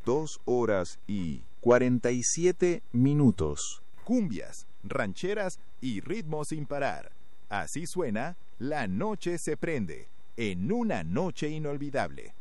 2 horas y 47 minutos. Cumbias, rancheras y ritmos sin parar. Así suena La Noche se prende, en una noche inolvidable.